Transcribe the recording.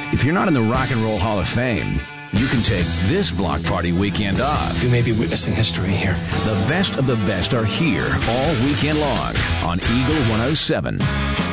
If you're not in the Rock and Roll Hall of Fame, you can take this block party weekend off. You may be witnessing history here. The best of the best are here all weekend long on Eagle 107.